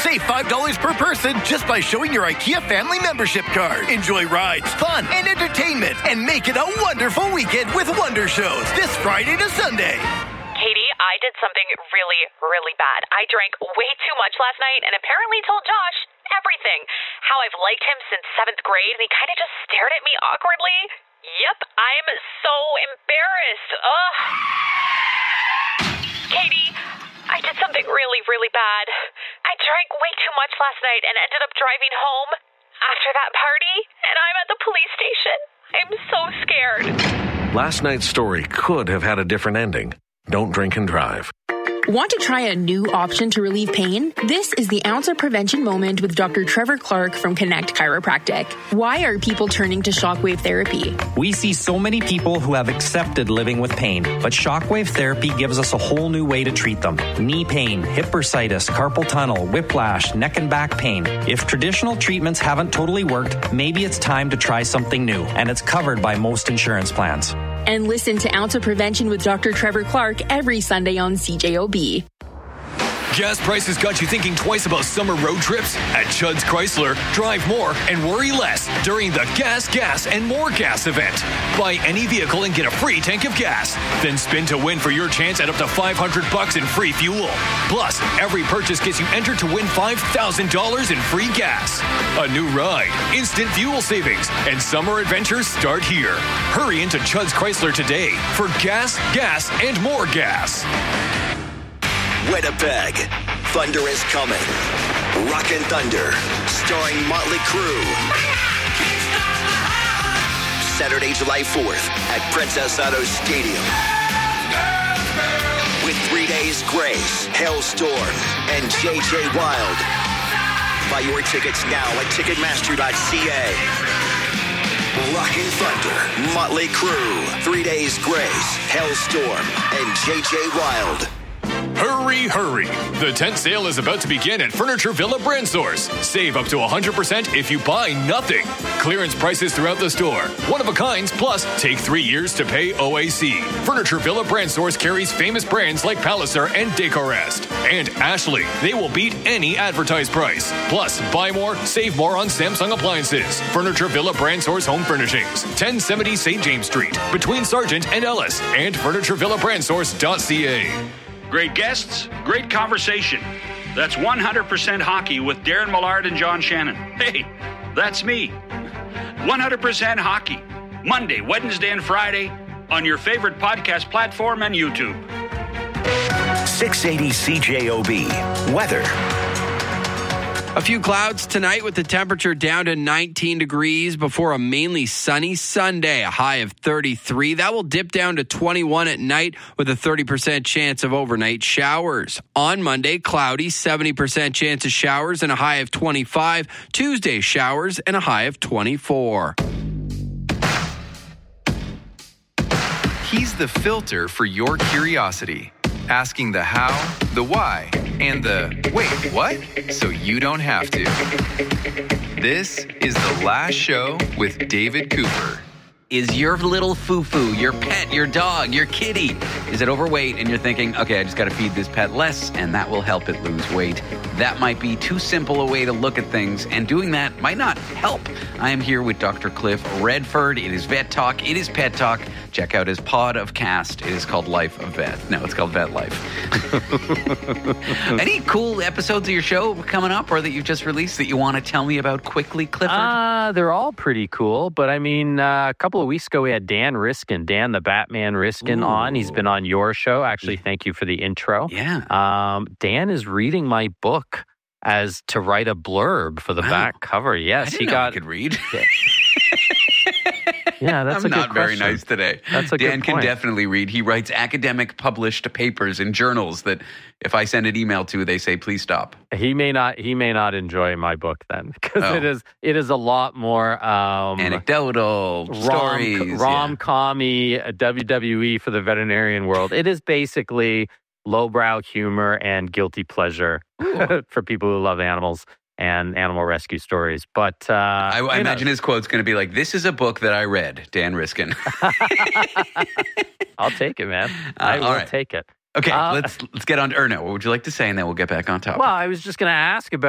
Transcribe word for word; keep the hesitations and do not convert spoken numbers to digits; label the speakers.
Speaker 1: Save five dollars per person just by showing your IKEA family membership card. Enjoy rides, fun, and entertainment, and make it a wonderful weekend with Wonder Shows this Friday to Sunday.
Speaker 2: Katie, I did something really, really bad. I drank way too much last night and apparently told Josh everything. How I've liked him since seventh grade, and he kind of just stared at me awkwardly. Yep, I'm so embarrassed. Ugh. Katie, I did something really, really bad. I drank way too much last night and ended up driving home after that party, and I'm at the police station. I'm so scared.
Speaker 3: Last night's story could have had a different ending. Don't drink and drive.
Speaker 4: Want to try a new option to relieve pain? This is the Ounce of Prevention Moment with Doctor Trevor Clark from Connect Chiropractic. Why are people turning to shockwave therapy?
Speaker 5: We see so many people who have accepted living with pain, but shockwave therapy gives us a whole new way to treat them. Knee pain, hip bursitis, carpal tunnel, whiplash, neck and back pain. If traditional treatments haven't totally worked, maybe it's time to try something new, and it's covered by most insurance plans.
Speaker 4: And listen to Ounce of Prevention with Doctor Trevor Clark every Sunday on C J O B.
Speaker 6: Gas prices got you thinking twice about summer road trips? At Chud's Chrysler, drive more and worry less during the Gas, Gas, and More Gas event. Buy any vehicle and get a free tank of gas. Then spin to win for your chance at up to five hundred bucks in free fuel. Plus, every purchase gets you entered to win five thousand dollars in free gas. A new ride, instant fuel savings, and summer adventures start here. Hurry into Chud's Chrysler today for gas, gas, and more gas.
Speaker 7: Winnipeg, Thunder is coming. Rockin' Thunder, starring Motley Crue. Saturday, July fourth at Princess Auto Stadium. With Three Days Grace, Hailstorm, and J J Wild. Buy your tickets now at Ticketmaster dot c a. Rockin' Thunder, Motley Crue, Three Days Grace, Hailstorm, and J J Wild.
Speaker 6: Hurry, hurry. The tent sale is about to begin at Furniture Villa Brand Source. Save up to one hundred percent if you buy nothing. Clearance prices throughout the store. One of a kinds, plus take three years to pay O A C. Furniture Villa Brand Source carries famous brands like Palliser and Decorest. And Ashley. They will beat any advertised price. Plus, buy more, save more on Samsung appliances. Furniture Villa Brand Source Home Furnishings. ten seventy Saint James Street. Between Sargent and Ellis. And furniture villa brand source dot c a.
Speaker 8: Great guests, great conversation. That's one hundred percent Hockey with Darren Millard and John Shannon. Hey, that's me. one hundred percent Hockey. Monday, Wednesday, and Friday on your favorite podcast platform and YouTube.
Speaker 7: six eighty C J O B. Weather.
Speaker 9: A few clouds tonight with the temperature down to nineteen degrees before a mainly sunny Sunday, a high of thirty-three. That will dip down to twenty-one at night with a thirty percent chance of overnight showers. On Monday, cloudy, seventy percent chance of showers and a high of twenty-five. Tuesday, showers and a high of twenty-four.
Speaker 10: He's the filter for your curiosity. Asking the how, the why, and the wait, what? So you don't have to. This is The Last Show with David Cooper.
Speaker 11: Is your little foo-foo, your pet, your dog, your kitty, is it overweight and you're thinking, okay, I just got to feed this pet less and that will help it lose weight? That might be too simple a way to look at things, and doing that might not help. I am here with Doctor Cliff Redford. It is Vet Talk. It is Pet Talk. Check out his pod of cast. It is called Life of Vet. No, it's called Vet Life. Any cool episodes of your show coming up or that you've just released that you want to tell me about quickly, Clifford?
Speaker 12: Uh, they're all pretty cool, but I mean, uh, a couple of weeks ago we had Dan Riskin, Dan the Batman Riskin, Ooh. on. He's been on your show. Actually, thank you for the intro.
Speaker 11: Yeah.
Speaker 12: Um, Dan is reading my book as to write a blurb for the
Speaker 11: wow.
Speaker 12: back cover. Yes,
Speaker 11: I didn't
Speaker 12: he
Speaker 11: know
Speaker 12: got.
Speaker 11: I could read.
Speaker 12: Yeah, that's
Speaker 11: I'm
Speaker 12: a
Speaker 11: not
Speaker 12: good
Speaker 11: very
Speaker 12: question.
Speaker 11: nice today.
Speaker 12: That's a
Speaker 11: Dan
Speaker 12: good
Speaker 11: can
Speaker 12: point.
Speaker 11: definitely read. He writes academic published papers in journals that if I send an email to, they say, please stop.
Speaker 12: He may not he may not enjoy my book then, because
Speaker 11: Oh.
Speaker 12: it is it is a lot more um,
Speaker 11: anecdotal
Speaker 12: rom,
Speaker 11: stories.
Speaker 12: rom-com-y, uh, W W E for the veterinarian world. It is basically lowbrow humor and guilty pleasure for people who love animals and animal rescue stories. But uh,
Speaker 11: I, I imagine
Speaker 12: know.
Speaker 11: his quote's going to be like, this is a book that I read, Dan Riskin.
Speaker 12: I'll take it, man.
Speaker 11: Uh,
Speaker 12: I will
Speaker 11: all right.
Speaker 12: take it.
Speaker 11: Okay,
Speaker 12: Uh,
Speaker 11: let's let's get on to Erno. What would you like to say? And then we'll get back on topic.
Speaker 12: Well, I was just going to ask about